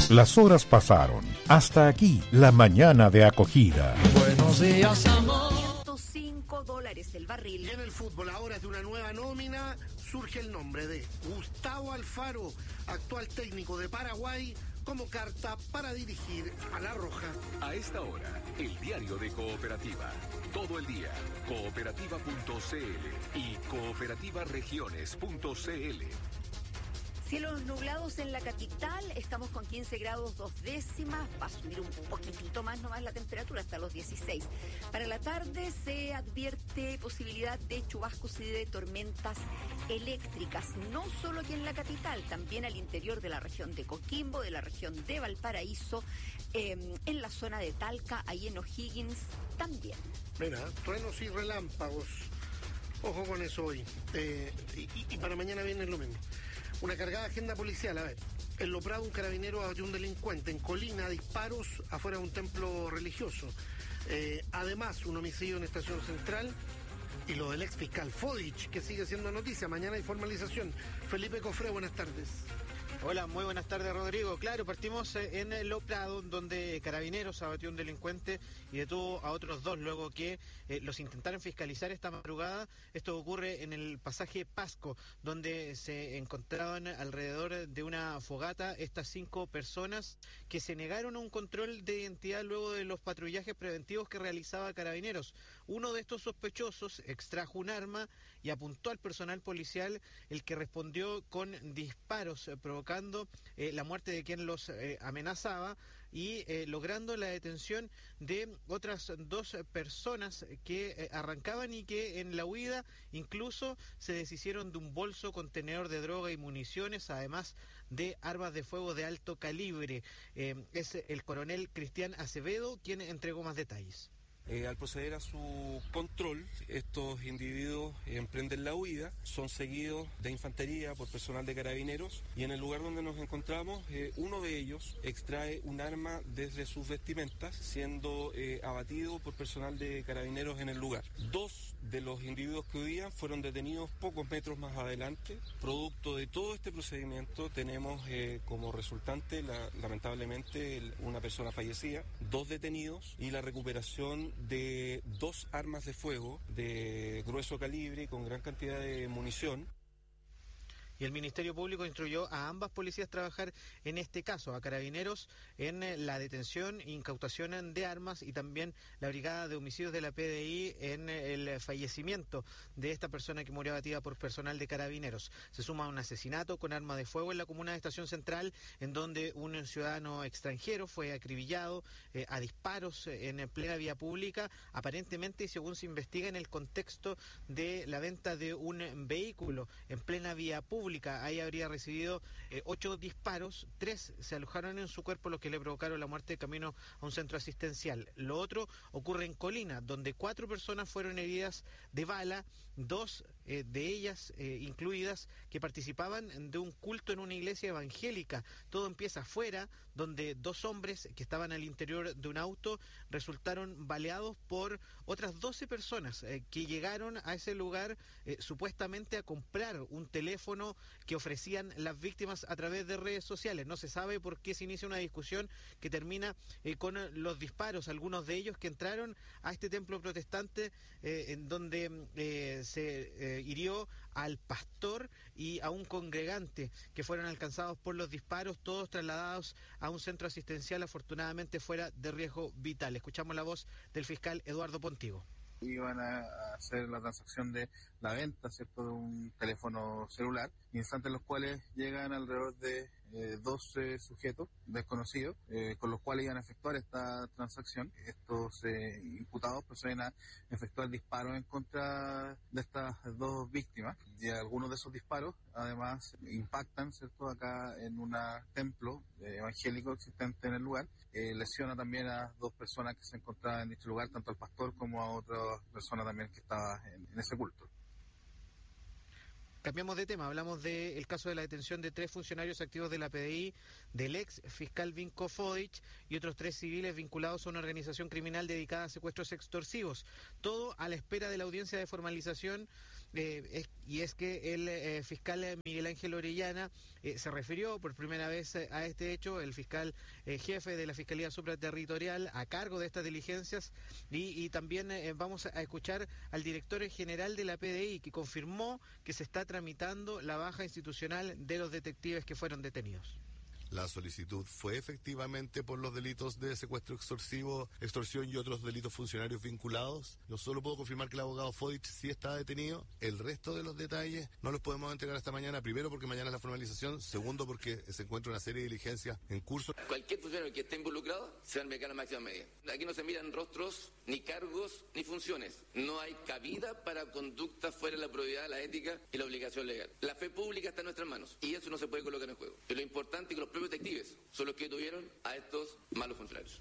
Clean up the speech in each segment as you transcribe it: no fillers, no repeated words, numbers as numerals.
Las horas pasaron. Hasta aquí la mañana de acogida. Buenos días, amor. $105 el barril. Y en el fútbol, ahora de una nueva nómina, surge el nombre de Gustavo Alfaro, actual técnico de Paraguay, como carta para dirigir a La Roja. A esta hora, el diario de Cooperativa. Todo el día, cooperativa.cl y cooperativaregiones.cl. Cielos nublados en la capital, estamos con 15 grados 2 décimas, va a subir un poquitito más nomás la temperatura hasta los 16. Para la tarde se advierte posibilidad de chubascos y de tormentas eléctricas, no solo aquí en la capital, también al interior de la región de Coquimbo, de la región de Valparaíso, en la zona de Talca, ahí en O'Higgins también. Mira, truenos y relámpagos, ojo con eso hoy, y para mañana viene lo mismo. Una cargada agenda policial, a ver. En Lo Prado, un carabinero abatió un delincuente. En Colina, disparos afuera de un templo religioso. Además, un homicidio en Estación Central. Y lo del ex fiscal Fodich, que sigue siendo noticia. Mañana hay formalización. Felipe Cofré, buenas tardes. Hola, muy buenas tardes, Rodrigo. Claro, partimos en Lo Prado, donde Carabineros abatió un delincuente y detuvo a otros dos luego que los intentaron fiscalizar esta madrugada. Esto ocurre en el pasaje Pasco, donde se encontraban alrededor de una fogata estas 5 personas que se negaron a un control de identidad luego de los patrullajes preventivos que realizaba Carabineros. Uno de estos sospechosos extrajo un arma y apuntó al personal policial, el que respondió con disparos provocando la muerte de quien los amenazaba y logrando la detención de otras 2 personas que arrancaban y que en la huida incluso se deshicieron de un bolso contenedor de droga y municiones, además de armas de fuego de alto calibre. Es el coronel Cristian Acevedo quien entregó más detalles. Al proceder a su control, estos individuos emprenden la huida, son seguidos de infantería por personal de Carabineros y en el lugar donde nos encontramos, uno de ellos extrae un arma desde sus vestimentas, siendo abatido por personal de Carabineros en el lugar. 2 de los individuos que huían fueron detenidos pocos metros más adelante. Producto de todo este procedimiento tenemos como resultante, lamentablemente, una persona fallecida, 2 detenidos y la recuperación de 2 armas de fuego de grueso calibre y con gran cantidad de munición. Y el Ministerio Público instruyó a ambas policías trabajar en este caso, a Carabineros en la detención e incautación de armas y también la Brigada de Homicidios de la PDI en el fallecimiento de esta persona que murió abatida por personal de Carabineros. Se suma un asesinato con arma de fuego en la comuna de Estación Central, en donde un ciudadano extranjero fue acribillado a disparos en plena vía pública, aparentemente, y según se investiga, en el contexto de la venta de un vehículo en plena vía pública. Ahí habría recibido 8 disparos, 3 se alojaron en su cuerpo, lo que le provocaron la muerte de camino a un centro asistencial. Lo otro ocurre en Colina, donde 4 personas fueron heridas de bala, 2 de ellas incluidas que participaban de un culto en una iglesia evangélica. Todo empieza afuera, donde 2 hombres que estaban al interior de un auto resultaron baleados por otras 12 personas que llegaron a ese lugar supuestamente a comprar un teléfono que ofrecían las víctimas a través de redes sociales. No se sabe por qué se inicia una discusión que termina con los disparos, algunos de ellos que entraron a este templo protestante en donde se hirió al pastor y a un congregante que fueron alcanzados por los disparos, todos trasladados a un centro asistencial, afortunadamente fuera de riesgo vital. Escuchamos la voz del fiscal Eduardo Pontigo. Iban a hacer la transacción de la venta, ¿cierto?, de un teléfono celular, instantes en los cuales llegan alrededor de 12 sujetos desconocidos, con los cuales iban a efectuar esta transacción. Estos imputados proceden a efectuar disparos en contra de estas 2 víctimas, y algunos de esos disparos además impactan, ¿cierto?, acá en un templo evangélico existente en el lugar. Lesiona también a 2 personas que se encontraban en dicho lugar, tanto al pastor como a otra persona también que estaba en ese culto. Cambiamos de tema, hablamos del caso de la detención de 3 funcionarios activos de la PDI, del ex fiscal Vinko Fodich y otros 3 civiles vinculados a una organización criminal dedicada a secuestros extorsivos. Todo a la espera de la audiencia de formalización y es que el fiscal Miguel Ángel Orellana se refirió por primera vez a este hecho, el fiscal jefe de la Fiscalía Supraterritorial a cargo de estas diligencias, y también vamos a escuchar al director general de la PDI, que confirmó que se está tramitando la baja institucional de los detectives que fueron detenidos. La solicitud fue efectivamente por los delitos de secuestro extorsivo, extorsión y otros delitos funcionarios vinculados. Yo solo puedo confirmar que el abogado Fodich sí está detenido. El resto de los detalles no los podemos entregar hasta mañana. Primero, porque mañana es la formalización. Segundo, porque se encuentra una serie de diligencias en curso. Cualquier funcionario que esté involucrado se va a enviar a la máxima medida. Aquí no se miran rostros, ni cargos, ni funciones. No hay cabida para conductas fuera de la probidad, la ética y la obligación legal. La fe pública está en nuestras manos y eso no se puede colocar en juego. Pero lo importante es que los propios detectives son los que tuvieron a estos malos funcionarios.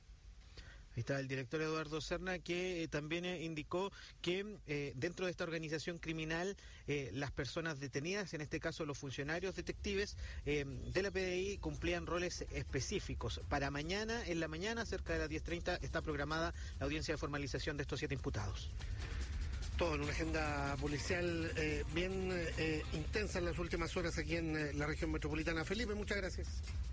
Ahí está el director Eduardo Serna, que también indicó que dentro de esta organización criminal las personas detenidas, en este caso los funcionarios detectives de la PDI, cumplían roles específicos. Para mañana, en la mañana, cerca de las 10:30, está programada la audiencia de formalización de estos 7 imputados. Todo en una agenda policial bien intensa en las últimas horas aquí en la región metropolitana. Felipe, muchas gracias.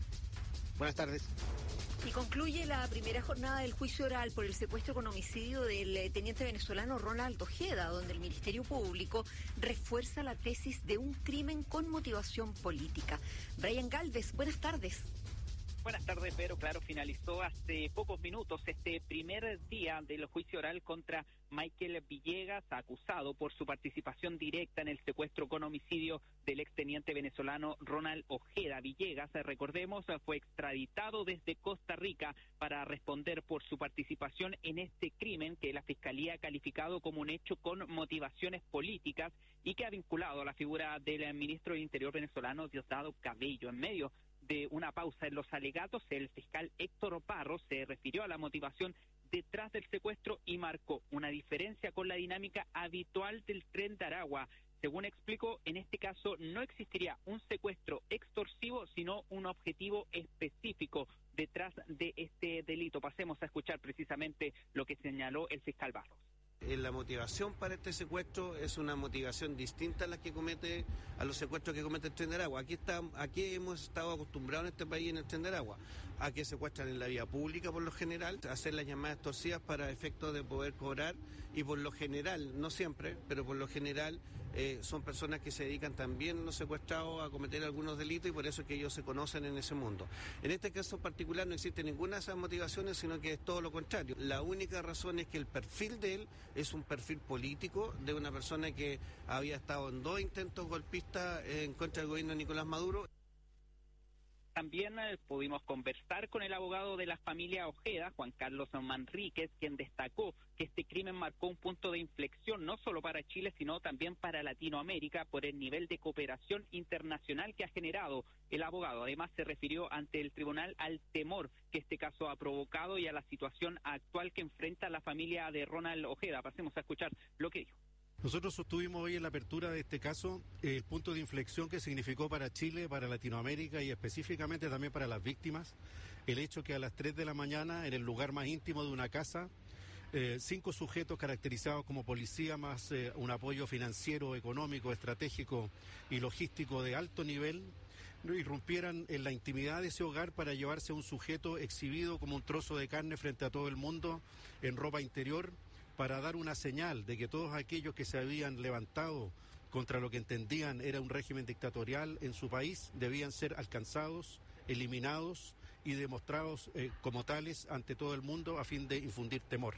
Buenas tardes. Y concluye la primera jornada del juicio oral por el secuestro con homicidio del teniente venezolano Ronald Ojeda, donde el Ministerio Público refuerza la tesis de un crimen con motivación política. Brian Galvez, buenas tardes. Buenas tardes, pero claro, finalizó hace pocos minutos este primer día del juicio oral contra Michael Villegas, acusado por su participación directa en el secuestro con homicidio del exteniente venezolano Ronald Ojeda. Villegas, recordemos, fue extraditado desde Costa Rica para responder por su participación en este crimen que la Fiscalía ha calificado como un hecho con motivaciones políticas y que ha vinculado a la figura del ministro del Interior venezolano Diosdado Cabello. En medio de una pausa en los alegatos, el fiscal Héctor Barros se refirió a la motivación detrás del secuestro y marcó una diferencia con la dinámica habitual del Tren de Aragua. Según explicó, en este caso no existiría un secuestro extorsivo, sino un objetivo específico detrás de este delito. Pasemos a escuchar precisamente lo que señaló el fiscal Barros. La motivación para este secuestro es una motivación distinta a la que comete, a los secuestros que comete el Tren de Aragua. Aquí hemos estado acostumbrados en este país, en el Tren de Aragua, a que secuestran en la vía pública por lo general, a hacer las llamadas extorsivas para efecto de poder cobrar, y por lo general, no siempre, pero por lo general son personas que se dedican también, los secuestrados, a cometer algunos delitos, y por eso es que ellos se conocen en ese mundo. En este caso particular no existe ninguna de esas motivaciones, sino que es todo lo contrario. La única razón es que el perfil de él es un perfil político de una persona que había estado en 2 intentos golpistas en contra del gobierno de Nicolás Maduro. También pudimos conversar con el abogado de la familia Ojeda, Juan Carlos Manríquez, quien destacó que este crimen marcó un punto de inflexión no solo para Chile, sino también para Latinoamérica por el nivel de cooperación internacional que ha generado. El abogado además se refirió ante el tribunal al temor que este caso ha provocado y a la situación actual que enfrenta la familia de Ronald Ojeda. Pasemos a escuchar lo que dijo. Nosotros sostuvimos hoy en la apertura de este caso el punto de inflexión que significó para Chile, para Latinoamérica y específicamente también para las víctimas, el hecho que a las 3 de la mañana, en el lugar más íntimo de una casa, 5 sujetos caracterizados como policía más un apoyo financiero, económico, estratégico y logístico de alto nivel, irrumpieran en la intimidad de ese hogar para llevarse a un sujeto exhibido como un trozo de carne frente a todo el mundo en ropa interior, para dar una señal de que todos aquellos que se habían levantado contra lo que entendían era un régimen dictatorial en su país debían ser alcanzados, eliminados y demostrados como tales ante todo el mundo a fin de infundir temor.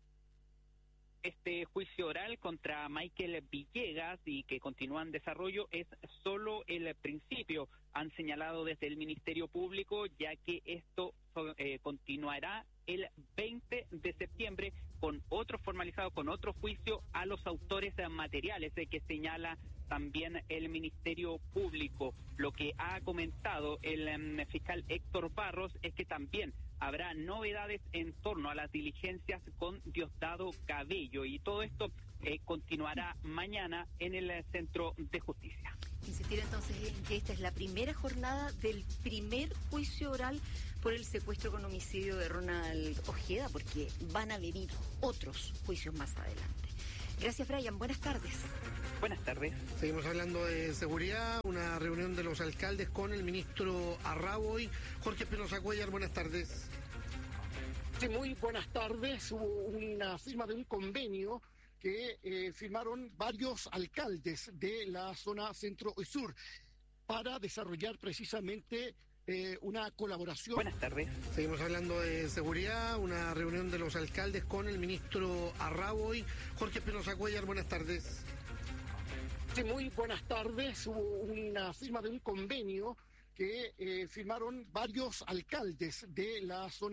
Este juicio oral contra Michael Villegas y que continúa en desarrollo es solo el principio, han señalado desde el Ministerio Público, ya que esto continuará el 20 de septiembre con otro formalizado, con otro juicio a los autores materiales que señala también el Ministerio Público. Lo que ha comentado el fiscal Héctor Barros es que también habrá novedades en torno a las diligencias con Diosdado Cabello y todo esto continuará mañana en el Centro de Justicia. Insistir entonces en que esta es la primera jornada del primer juicio oral por el secuestro con homicidio de Ronald Ojeda, porque van a venir otros juicios más adelante. Gracias, Brian. Buenas tardes. Buenas tardes. Seguimos hablando de seguridad, una reunión de los alcaldes con el ministro Arraboy. Jorge Espinosa Cuellar, buenas tardes. Sí, muy buenas tardes. Hubo una firma de un convenio que firmaron varios alcaldes de la zona centro y sur para desarrollar precisamente una colaboración. Buenas tardes. Seguimos hablando de seguridad, una reunión de los alcaldes con el ministro Arraboy. Jorge Espinosa Cuellar, buenas tardes. Sí, muy buenas tardes. Hubo una firma de un convenio que firmaron varios alcaldes de la zona